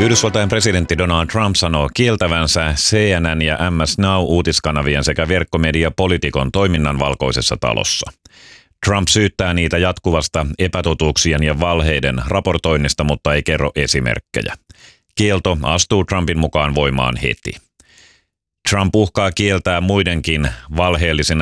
Yhdysvaltain presidentti Donald Trump sanoo kieltävänsä CNN ja MS Now-uutiskanavien sekä verkkomedia Politicon toiminnan Valkoisessa talossa. Trump syyttää niitä jatkuvasta epätotuuksien ja valheiden raportoinnista, mutta ei kerro esimerkkejä. Kielto astuu Trumpin mukaan voimaan heti. Trump uhkaa kieltää muidenkin valheellisen